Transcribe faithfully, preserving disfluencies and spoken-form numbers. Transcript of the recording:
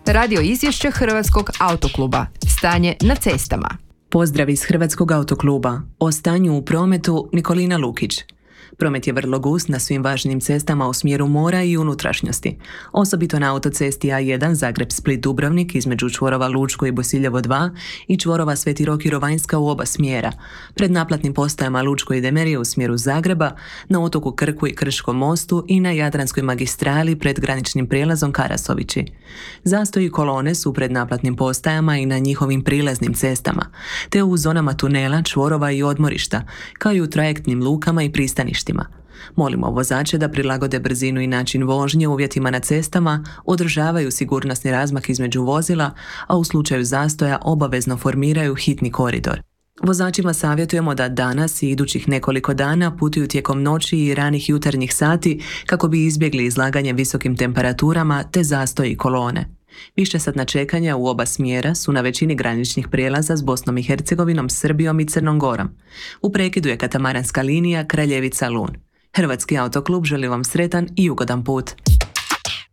Radio izvješće Hrvatskog autokluba. Stanje na cestama. Pozdrav iz Hrvatskog autokluba. O stanju u prometu Nikolina Lukić. Promet je vrlo gust na svim važnim cestama u smjeru mora i unutrašnjosti. Osobito na autocesti A jedan Zagreb-Split-Dubrovnik između čvorova Lučko i Bosiljevo dva i čvorova Sveti Rok i Rovanjska u oba smjera. Pred naplatnim postajama Lučko i Demerije u smjeru Zagreba, na otoku Krku i Krškom mostu i na Jadranskoj magistrali pred graničnim prijelazom Karasovići. Zastoji kolone su pred naplatnim postajama i na njihovim prilaznim cestama, te u zonama tunela, čvorova i odmorišta, kao i u trajektnim lukama i pristaništima. Molimo vozače da prilagode brzinu i način vožnje uvjetima na cestama, održavaju sigurnosni razmak između vozila, a u slučaju zastoja obavezno formiraju hitni koridor. Vozačima savjetujemo da danas i idućih nekoliko dana putuju tijekom noći i ranih jutarnjih sati kako bi izbjegli izlaganje visokim temperaturama te zastoji kolone. Višesatna čekanja u oba smjera su na većini graničnih prijelaza s Bosnom i Hercegovinom, Srbijom i Crnom Gorom. U prekidu je katamaranska linija Kraljevica-Lun. Hrvatski autoklub želi vam sretan i ugodan put.